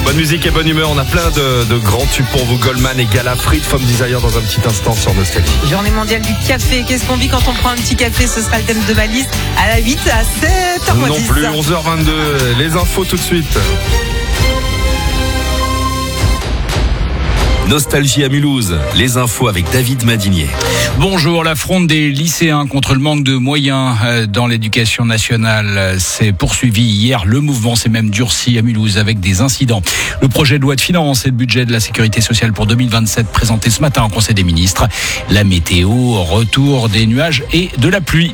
Bonne musique et bonne humeur. On a plein de grands tubes pour vous. Goldman et Gala, Fried from Desire dans un petit instant sur Nostalgie. Journée mondiale du café. Qu'est-ce qu'on vit quand on prend un petit café? Ce sera le thème de ma liste à la 8 à 7h10. Non plus, 11h22. Les infos tout de suite. Nostalgie à Mulhouse, les infos avec David Madinier. Bonjour, la fronde des lycéens contre le manque de moyens dans l'éducation nationale s'est poursuivie hier. Le mouvement s'est même durci à Mulhouse avec des incidents. Le projet de loi de finances et de budget de la sécurité sociale pour 2027 présenté ce matin en Conseil des ministres. La météo, retour des nuages et de la pluie.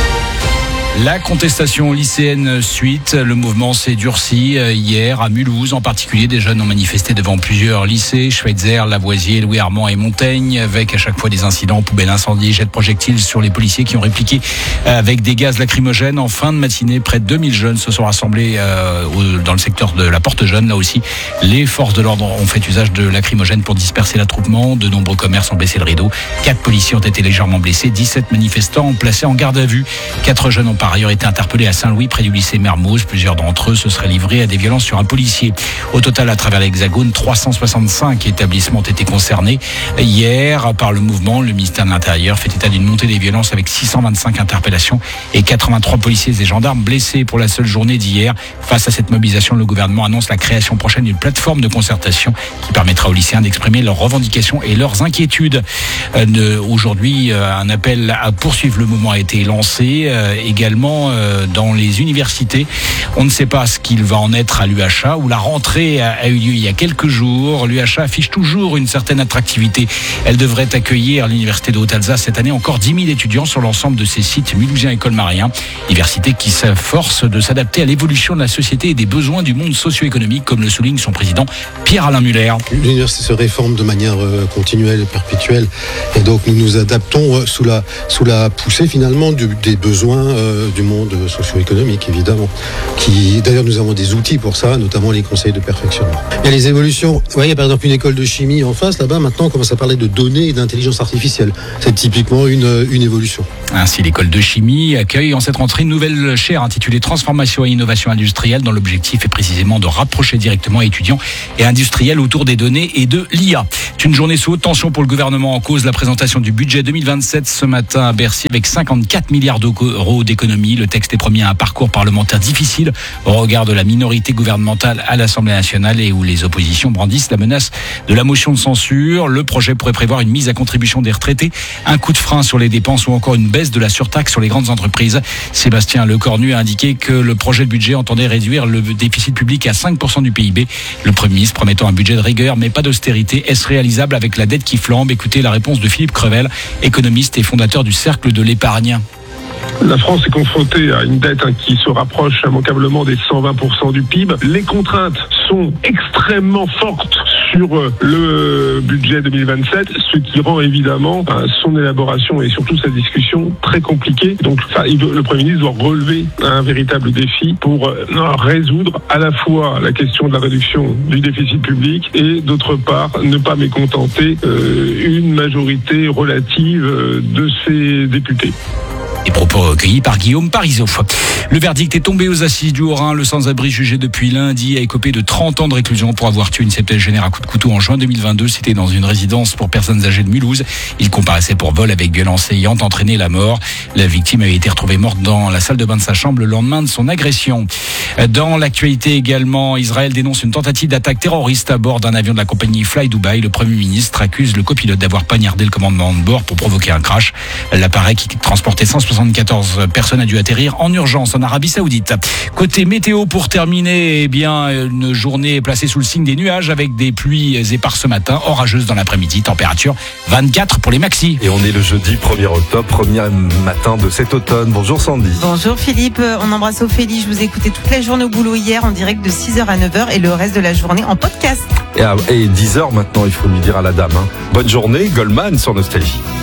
La contestation lycéenne suite, le mouvement s'est durci hier à Mulhouse. En particulier, des jeunes ont manifesté devant plusieurs lycées, Schweitzer, Lavoisier, Louis Armand et Montaigne, avec à chaque fois des incidents, poubelles incendiées, jets de projectiles sur les policiers qui ont répliqué avec des gaz lacrymogènes. En fin de matinée, près de 2000 jeunes se sont rassemblés dans le secteur de la Porte Jeune. Là aussi, les forces de l'ordre ont fait usage de lacrymogènes pour disperser l'attroupement. De nombreux commerces ont baissé le rideau. 4 policiers ont été légèrement blessés, 17 manifestants placés en garde à vue. 4 jeunes ont par ailleurs été interpellés à Saint-Louis, près du lycée Mermoz. Plusieurs d'entre eux se seraient livrés à des violences sur un policier. Au total, à travers l'Hexagone, 365 établissements ont été concernés. Hier, par le mouvement, le ministère de l'Intérieur fait état d'une montée des violences avec 625 interpellations et 83 policiers et gendarmes blessés pour la seule journée d'hier. Face à cette mobilisation, le gouvernement annonce la création prochaine d'une plateforme de concertation qui permettra aux lycéens d'exprimer leurs revendications et leurs inquiétudes. Aujourd'hui, un appel à poursuivre le mouvement a été lancé également dans les universités. On ne sait pas ce qu'il va en être à l'UHA où la rentrée a eu lieu il y a quelques jours. L'UHA affiche toujours une certaine attractivité. Elle devrait accueillir à l'université de Haute-Alsace cette année encore 10 000 étudiants sur l'ensemble de ses sites mulhousiens et colmariens. Université qui s'efforce de s'adapter à l'évolution de la société et des besoins du monde socio-économique, comme le souligne son président Pierre-Alain Muller. L'université se réforme de manière continuelle et perpétuelle et donc nous nous adaptons sous la poussée finalement des besoins du monde socio-économique évidemment. D'ailleurs nous avons des outils pour ça, notamment les conseils de perfectionnement. Il y a les évolutions. Il y a par exemple une école de chimie en face, là-bas maintenant on commence à parler de données et d'intelligence artificielle. C'est typiquement une évolution. Ainsi, l'école de chimie accueille en cette rentrée une nouvelle chaire intitulée Transformation et innovation industrielle, dont l'objectif est précisément de rapprocher directement étudiants et industriels autour des données et de l'IA. C'est une journée sous haute tension pour le gouvernement en cause la présentation du budget 2027 ce matin à Bercy avec 54 milliards d'euros d'économies. Le texte est promis à un parcours parlementaire difficile au regard de la minorité gouvernementale à l'Assemblée nationale et où les oppositions brandissent la menace de la motion de censure. Le projet pourrait prévoir une mise à contribution des retraités, un coup de frein sur les dépenses ou encore une baisse de la surtaxe sur les grandes entreprises. Sébastien Lecornu a indiqué que le projet de budget entendait réduire le déficit public à 5% du PIB. Le Premier ministre promettant un budget de rigueur mais pas d'austérité. Est-ce réalisable avec la dette qui flambe? Écoutez la réponse de Philippe Crevel, économiste et fondateur du Cercle de l'épargne. La France est confrontée à une dette qui se rapproche immanquablement des 120% du PIB. Les contraintes sont extrêmement fortes sur le budget 2027, ce qui rend évidemment son élaboration et surtout sa discussion très compliquée. Donc le Premier ministre doit relever un véritable défi pour résoudre à la fois la question de la réduction du déficit public et d'autre part ne pas mécontenter une majorité relative de ses députés. Des propos recueillis par Guillaume Parisot. Le verdict est tombé aux assises du Haut-Rhin. Le sans-abri jugé depuis lundi a écopé de 30 ans de réclusion pour avoir tué une septuagénaire à coups de couteau en juin 2022. C'était dans une résidence pour personnes âgées de Mulhouse. Il comparaissait pour vol avec violence ayant entraîné la mort. La victime avait été retrouvée morte dans la salle de bain de sa chambre le lendemain de son agression. Dans l'actualité également, Israël dénonce une tentative d'attaque terroriste à bord d'un avion de la compagnie Fly Dubai. Le Premier ministre accuse le copilote d'avoir poignardé le commandement de bord pour provoquer un crash. L'appareil qui transportait 174 personnes a dû atterrir en urgence en Arabie Saoudite. Côté météo pour terminer, une journée placée sous le signe des nuages avec des pluies éparses ce matin, orageuses dans l'après-midi, température 24 pour les maxis. Et on est le jeudi 1er octobre, premier matin de cet automne. Bonjour Sandy. Bonjour Philippe, on embrasse Ophélie. Je vous ai écouté toute la journée au boulot hier en direct de 6h à 9h et le reste de la journée en podcast. Et 10h maintenant, il faut lui dire à la dame. Bonne journée, Goldman sur Nostalgie.